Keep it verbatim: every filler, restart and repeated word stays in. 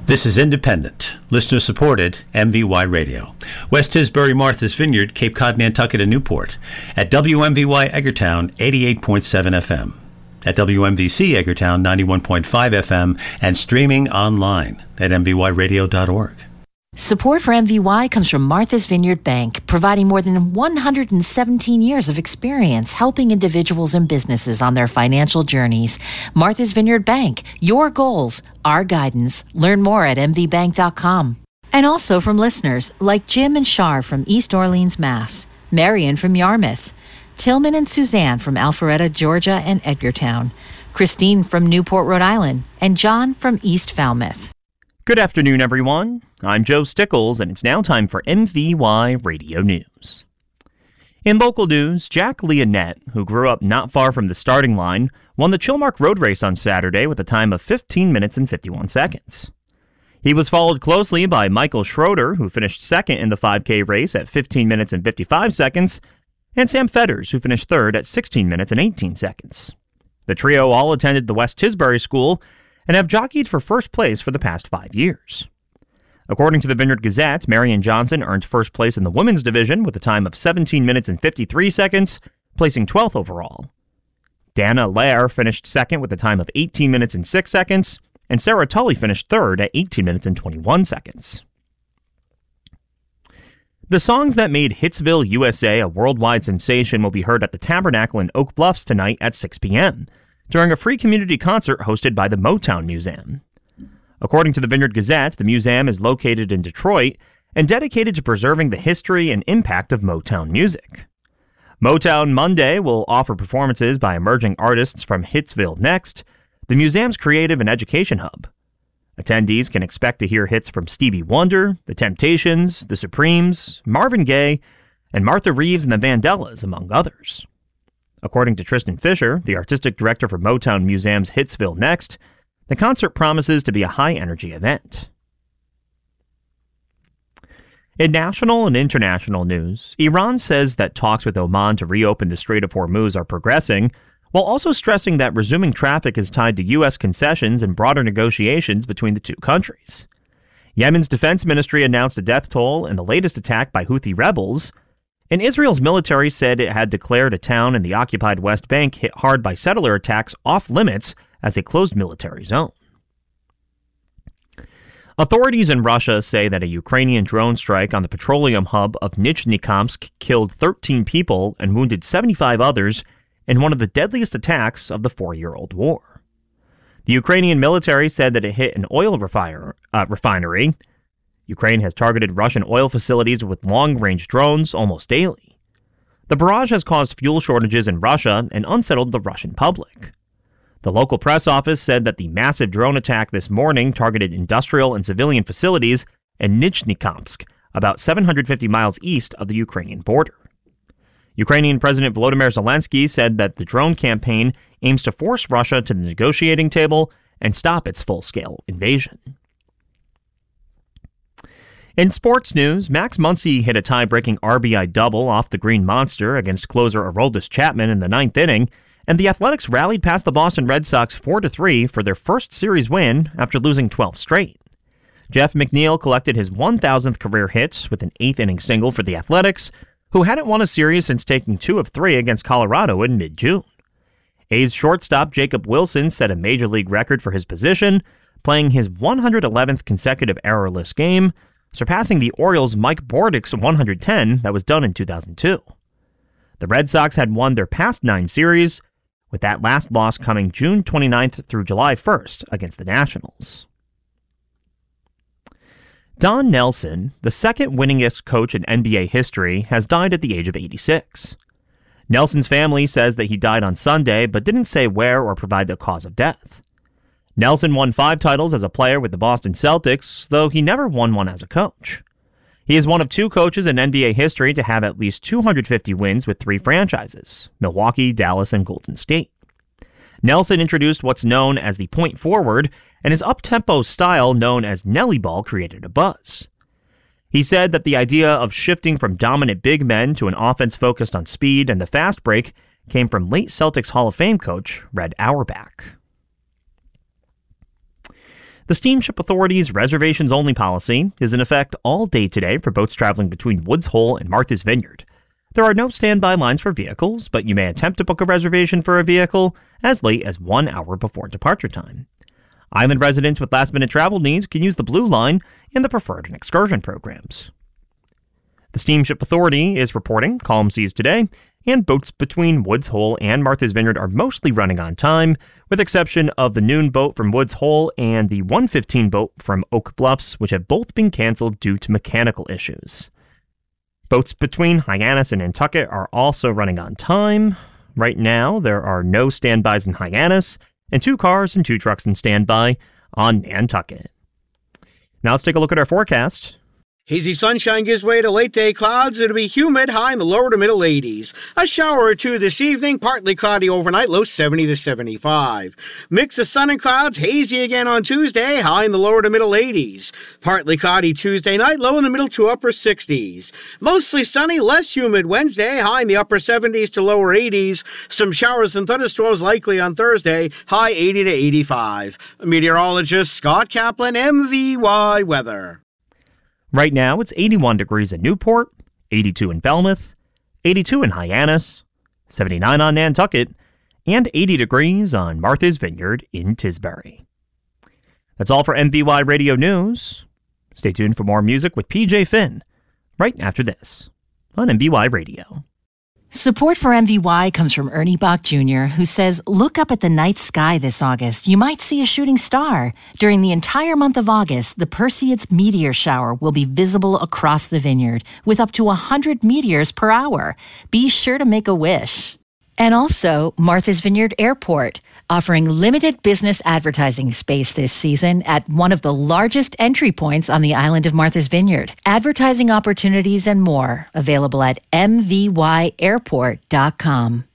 This is independent, listener-supported M V Y Radio. West Tisbury, Martha's Vineyard, Cape Cod, Nantucket, and Newport. At W M V Y Eggertown, eighty-eight point seven F M. At W M V C Eggertown, ninety-one point five F M. And streaming online at m v y radio dot org. Support for M V Y comes from Martha's Vineyard Bank, providing more than one hundred seventeen years of experience helping individuals and businesses on their financial journeys. Martha's Vineyard Bank, your goals, our guidance. Learn more at m v bank dot com. And also from listeners like Jim and Shar from East Orleans, Mass., Marion from Yarmouth, Tillman and Suzanne from Alpharetta, Georgia and Edgartown, Christine from Newport, Rhode Island, and John from East Falmouth. Good afternoon, everyone. I'm Joe Stickles, and it's now time for M V Y Radio News. In local news, Jack Leonette, who grew up not far from the starting line, won the Chilmark Road Race on Saturday with a time of fifteen minutes and fifty-one seconds. He was followed closely by Michael Schroeder, who finished second in the five K race at fifteen minutes and fifty-five seconds, and Sam Fetters, who finished third at sixteen minutes and eighteen seconds. The trio all attended the West Tisbury School and have jockeyed for first place for the past five years. According to the Vineyard Gazette, Marion Johnson earned first place in the women's division with a time of seventeen minutes and fifty-three seconds, placing twelfth overall. Dana Lair finished second with a time of eighteen minutes and six seconds, and Sarah Tully finished third at eighteen minutes and twenty-one seconds. The songs that made Hitsville, U S A a worldwide sensation will be heard at the Tabernacle in Oak Bluffs tonight at six p.m. during a free community concert hosted by the Motown Museum. According to the Vineyard Gazette, the museum is located in Detroit and dedicated to preserving the history and impact of Motown music. Motown Monday will offer performances by emerging artists from Hitsville Next, the museum's creative and education hub. Attendees can expect to hear hits from Stevie Wonder, The Temptations, The Supremes, Marvin Gaye, and Martha Reeves and the Vandellas, among others. According to Tristan Fisher, the artistic director for Motown Museum's Hitsville Next, the concert promises to be a high-energy event. In national and international news, Iran says that talks with Oman to reopen the Strait of Hormuz are progressing, while also stressing that resuming traffic is tied to U S concessions and broader negotiations between the two countries. Yemen's defense ministry announced a death toll in the latest attack by Houthi rebels, and Israel's military said it had declared a town in the occupied West Bank hit hard by settler attacks off limits as a closed military zone. Authorities in Russia say that a Ukrainian drone strike on the petroleum hub of Nizhnekamsk killed thirteen people and wounded seventy-five others in one of the deadliest attacks of the four-year-old war. The Ukrainian military said that it hit an oil refiner, uh, refinery. Ukraine has targeted Russian oil facilities with long-range drones almost daily. The barrage has caused fuel shortages in Russia and unsettled the Russian public. The local press office said that the massive drone attack this morning targeted industrial and civilian facilities in Nizhnekamsk, about seven hundred fifty miles east of the Ukrainian border. Ukrainian President Volodymyr Zelensky said that the drone campaign aims to force Russia to the negotiating table and stop its full-scale invasion. In sports news, Max Muncy hit a tie-breaking R B I double off the Green Monster against closer Aroldis Chapman in the ninth inning, and the Athletics rallied past the Boston Red Sox four to three for their first series win after losing twelve straight. Jeff McNeil collected his one thousandth career hit with an eighth-inning single for the Athletics, who hadn't won a series since taking two of three against Colorado in mid-June. A's shortstop Jacob Wilson set a major league record for his position, playing his one hundred eleventh consecutive errorless game, surpassing the Orioles' Mike Bordick's one hundred ten that was done in two thousand two. The Red Sox had won their past nine series, with that last loss coming June twenty-ninth through July first against the Nationals. Don Nelson, the second winningest coach in N B A history, has died at the age of eighty-six. Nelson's family says that he died on Sunday, but didn't say where or provide the cause of death. Nelson won five titles as a player with the Boston Celtics, though he never won one as a coach. He is one of two coaches in N B A history to have at least two hundred fifty wins with three franchises: Milwaukee, Dallas, and Golden State. Nelson introduced what's known as the point forward, and his up-tempo style known as Nelly Ball created a buzz. He said that the idea of shifting from dominant big men to an offense focused on speed and the fast break came from late Celtics Hall of Fame coach Red Auerbach. The Steamship Authority's reservations-only policy is in effect all day today for boats traveling between Woods Hole and Martha's Vineyard. There are no standby lines for vehicles, but you may attempt to book a reservation for a vehicle as late as one hour before departure time. Island residents with last-minute travel needs can use the Blue Line in the Preferred and Excursion programs. The Steamship Authority is reporting calm seas today, and boats between Woods Hole and Martha's Vineyard are mostly running on time, with exception of the noon boat from Woods Hole and the one fifteen boat from Oak Bluffs, which have both been canceled due to mechanical issues. Boats between Hyannis and Nantucket are also running on time. Right now, there are no standbys in Hyannis, and two cars and two trucks in standby on Nantucket. Now let's take a look at our forecast. Hazy sunshine gives way to late-day clouds. It'll be humid, high in the lower to middle eighties. A shower or two this evening, partly cloudy overnight, low seventy to seventy-five. Mix of sun and clouds, hazy again on Tuesday, high in the lower to middle eighties. Partly cloudy Tuesday night, low in the middle to upper sixties. Mostly sunny, less humid Wednesday, high in the upper seventies to lower eighties. Some showers and thunderstorms likely on Thursday, high eighty to eighty-five. Meteorologist Scott Kaplan, M V Y Weather. Right now, it's eighty-one degrees in Newport, eighty-two in Falmouth, eighty-two in Hyannis, seventy-nine on Nantucket, and eighty degrees on Martha's Vineyard in Tisbury. That's all for M V Y Radio News. Stay tuned for more music with P J Finn right after this on M V Y Radio. Support for M V Y comes from Ernie Bach Junior, who says, look up at the night sky this August. You might see a shooting star. During the entire month of August, the Perseids meteor shower will be visible across the vineyard with up to one hundred meteors per hour. Be sure to make a wish. And also, Martha's Vineyard Airport, offering limited business advertising space this season at one of the largest entry points on the island of Martha's Vineyard. Advertising opportunities and more available at m v y airport dot com.